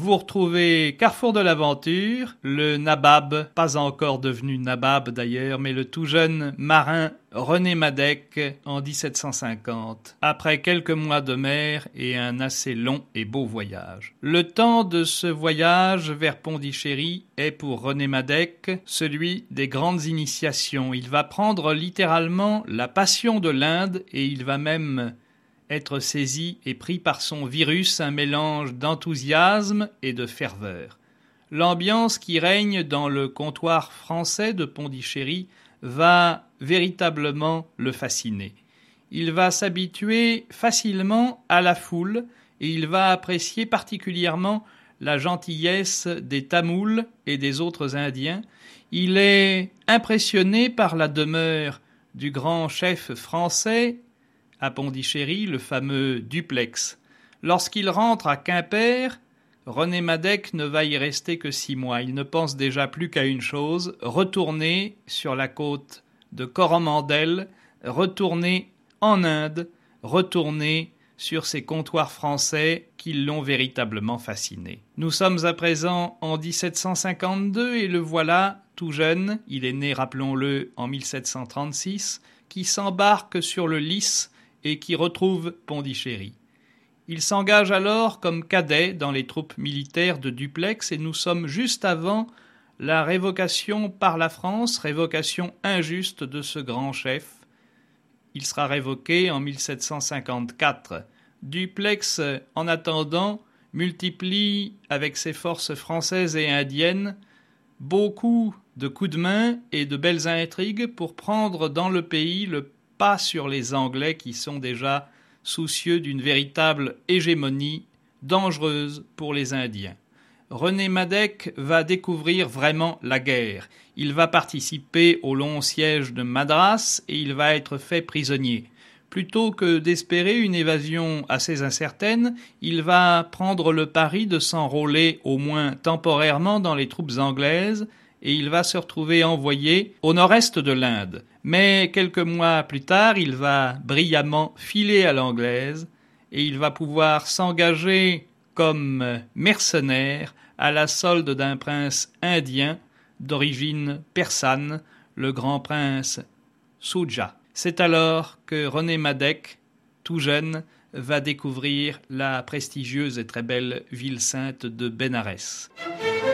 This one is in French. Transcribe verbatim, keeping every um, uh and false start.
vous retrouvez Carrefour de l'Aventure, le nabab, pas encore devenu nabab d'ailleurs, mais le tout jeune marin René Madec en dix-sept cent cinquante, après quelques mois de mer et un assez long et beau voyage. Le temps de ce voyage vers Pondichéry est pour René Madec celui des grandes initiations. Il va prendre littéralement la passion de l'Inde et il va même être saisi et pris par son virus, un mélange d'enthousiasme et de ferveur. L'ambiance qui règne dans le comptoir français de Pondichéry va véritablement le fasciner. Il va s'habituer facilement à la foule et il va apprécier particulièrement la gentillesse des Tamouls et des autres Indiens. Il est impressionné par la demeure du grand chef français à Pondichéry, le fameux Duplex. Lorsqu'il rentre à Quimper, René Madec ne va y rester que six mois. Il ne pense déjà plus qu'à une chose, retourner sur la côte de Coromandel, retourner en Inde, retourner sur ces comptoirs français qui l'ont véritablement fasciné. Nous sommes à présent en dix-sept cent cinquante-deux et le voilà, tout jeune, il est né, rappelons-le, en mille sept cent trente-six, qui s'embarque sur le Lys et qui retrouve Pondichéry. Il s'engage alors comme cadet dans les troupes militaires de Duplex et nous sommes juste avant la révocation par la France, révocation injuste de ce grand chef. Il sera révoqué en mille sept cent cinquante-quatre. Duplex, en attendant, multiplie avec ses forces françaises et indiennes beaucoup de coups de main et de belles intrigues pour prendre dans le pays le pas sur les Anglais qui sont déjà soucieux d'une véritable hégémonie dangereuse pour les Indiens. René Madec va découvrir vraiment la guerre. Il va participer au long siège de Madras et il va être fait prisonnier. Plutôt que d'espérer une évasion assez incertaine, il va prendre le pari de s'enrôler au moins temporairement dans les troupes anglaises et il va se retrouver envoyé au nord-est de l'Inde. Mais quelques mois plus tard, il va brillamment filer à l'anglaise et il va pouvoir s'engager comme mercenaire à la solde d'un prince indien d'origine persane, le grand prince Shuja. C'est alors que René Madec, tout jeune, va découvrir la prestigieuse et très belle ville sainte de Bénarès.